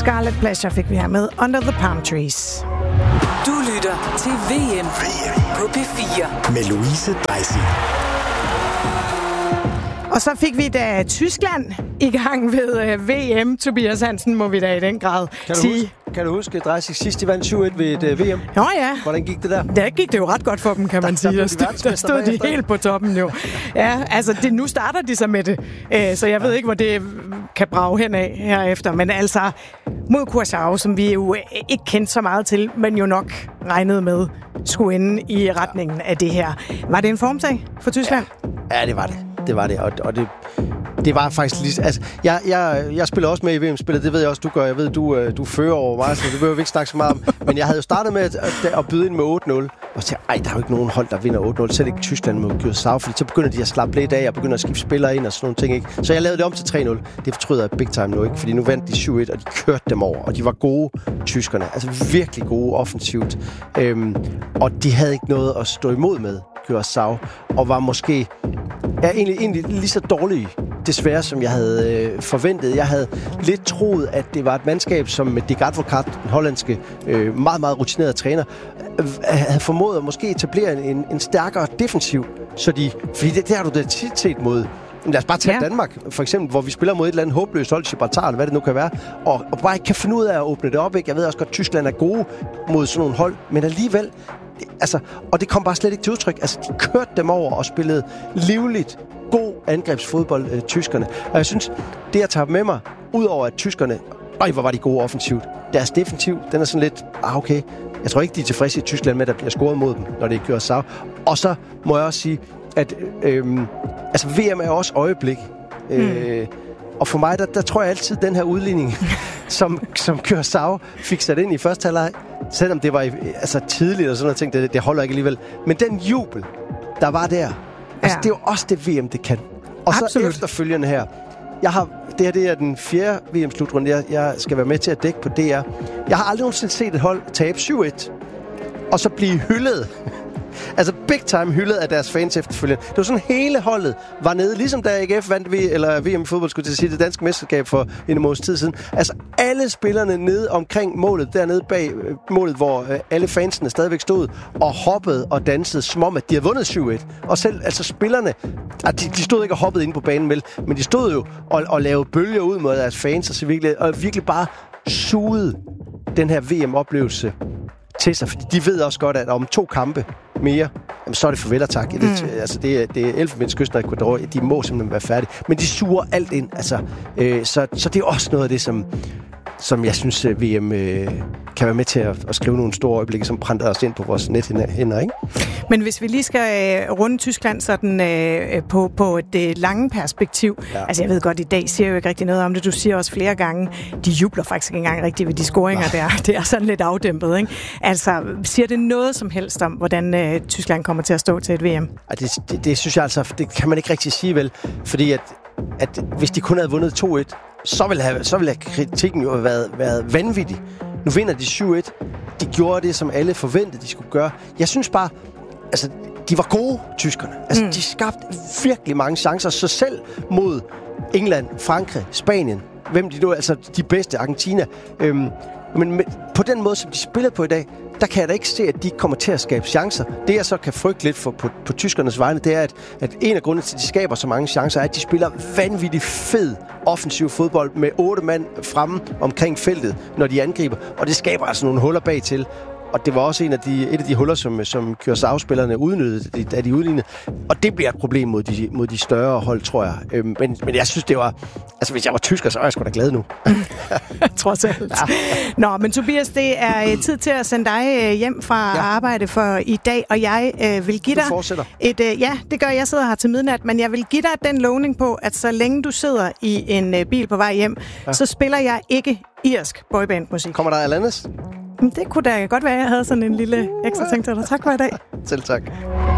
Scarlet Pleasure fik vi her med Under the Palm Trees. Du lytter til VM på P4 med Louise Dreisig. Og så fik vi da Tyskland i gang ved VM. Tobias Hansen må vi da i den grad sige. Kan du huske, Dreisig sidst de vandt 7-1 ved et VM? Nå ja. Hvordan gik det der? Der gik det jo ret godt for dem, kan man sige. Der stod de helt på toppen jo. Ja, altså nu starter de så med det. Så jeg ved ikke, hvor det kan brage hen af herefter. Men altså mod Curaçao, som vi jo ikke kendte så meget til, men jo nok regnede med skulle ende i retningen af det her. Var det en formsag for Tyskland? Ja, det var det. Det var det, og det var faktisk lige... Altså, jeg spiller også med i VM-spillet, det ved jeg også, du gør. Jeg ved, du fører over mig, så det behøver vi ikke snakke så meget om. Men jeg havde jo startet med at byde ind med 8-0, og så der er jo ikke nogen hold, der vinder 8-0. Selv ikke Tyskland mod Curaçao, fordi så begynder de at slappe lidt af, og begynder at skifte spillere ind og sådan nogle ting, ikke? Så jeg lavede det om til 3-0. Det fortryder jeg big time nu, ikke? Fordi nu vandt de 7-1, og de kørte dem over, og de var gode, tyskerne. Altså virkelig gode offensivt. Og de havde ikke noget at stå imod med, Curaçao, og var måske... er egentlig lige så dårlige, desværre, som jeg havde forventet. Jeg havde lidt troet, at det var et mandskab, som Dick Advocaat, den hollandske, meget, meget rutinerede træner, havde formået at måske etablere en stærkere defensiv. Fordi det har du da tit set mod... Lad os bare tage Danmark, for eksempel, hvor vi spiller mod et eller andet håbløst hold, Gibraltar, eller hvad det nu kan være, og bare ikke kan finde ud af at åbne det op. Ikke? Jeg ved også godt, at Tyskland er gode mod sådan nogle hold, men alligevel... Altså, og det kom bare slet ikke til udtryk. Altså, de kørte dem over og spillede livligt, god angrebsfodbold, tyskerne. Og jeg synes, det jeg tager med mig, udover at tyskerne, hvor var de gode offensivt. Deres defensiv, den er sådan lidt, okay. Jeg tror ikke, de er tilfredse i Tyskland med, at der bliver scoret mod dem, når det kører Curaçao. Og så må jeg også sige, at VM er også øjeblik. Og for mig, der tror jeg altid, den her udligning, som Curaçao fik sat ind i første halvleg, selvom det var tidligt og sådan noget ting, det holder ikke alligevel. Men den jubel, der var der, det er jo også det VM, det kan. Og absolut. Så efterfølgende her, det er den 4. VM-slutrunde, jeg skal være med til at dække på DR. Jeg har aldrig nogensinde set et hold tabe 7-1, og så blive hyldet. Altså big time hyldet af deres fans efterfølgende. Det var sådan, hele holdet var nede, ligesom da AGF vandt VM i fodbold, skulle til at sige, det danske mesterskab for en måneds tid siden. Altså alle spillerne nede omkring målet, dernede bag målet, hvor alle fansene stadigvæk stod og hoppede og dansede, som om at de havde vundet 7-1. Og selv, altså spillerne, de stod ikke og hoppede inde på banen, vel, men de stod jo og lavede bølger ud mod deres fans, og virkelig bare sugede den her VM-oplevelse til sig, fordi de ved også godt, at om 2 kampe mere, så er det farvel og tak. Det er Elfenbenskysten og Ecuador, de må simpelthen være færdige. Men de suger alt ind. Så det er også noget af det, som jeg synes, VM kan være med til at skrive nogle store øjeblikke, som brænder os ind på vores nethænder, ikke? Men hvis vi lige skal runde Tyskland sådan på det lange perspektiv, altså jeg ved godt, i dag siger jeg jo ikke rigtig noget om det, du siger også flere gange, de jubler faktisk ikke engang rigtig ved de scoringer der. Det er sådan lidt afdæmpet, ikke? Altså, siger det noget som helst om, hvordan Tyskland kommer til at stå til et VM? Det synes jeg altså, det kan man ikke rigtig sige vel, fordi at hvis de kun havde vundet 2-1, så ville kritikken jo have været vanvittig. Nu vinder de 7-1. De gjorde det, som alle forventede, de skulle gøre. Jeg synes bare, altså, de var gode, tyskerne. Altså, de skabte virkelig mange chancer. Så selv mod England, Frankrig, Spanien, hvem de nu, altså de bedste, Argentina. Men på den måde, som de spiller på i dag, der kan jeg da ikke se, at de kommer til at skabe chancer. Det, jeg så kan frygte lidt for på tyskernes vegne, det er, at en af grundene til, at de skaber så mange chancer, er, at de spiller vanvittigt fed offensiv fodbold med 8 mand fremme omkring feltet, når de angriber. Og det skaber altså nogle huller bag til. Og det var også et af de huller, som Curaçao-spillerne udnyttede, da de udlignede. Og det bliver et problem mod de større hold, tror jeg. Men jeg synes, det var... Altså, hvis jeg var tysker, så var jeg sgu da glad nu. Trods alt. Ja. Nå, men Tobias, det er tid til at sende dig hjem fra arbejde for i dag, og jeg vil give dig... Du fortsætter. Ja, det gør jeg. Sidder her til midnat, men jeg vil give dig den lovning på, at så længe du sidder i en bil på vej hjem, så spiller jeg ikke irsk boybandmusik. Kommer der Alanis? Det kunne da godt være, at jeg havde sådan en lille ekstra ting til dig. Tak for i dag. Selv tak.